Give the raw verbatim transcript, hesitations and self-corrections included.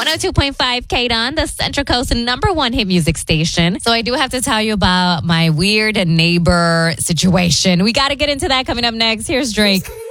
one oh two point five K D O N, the Central Coast number one hit music station. So I do have to tell you about my weird neighbor situation. We got to get into that coming up next. Here's Drake.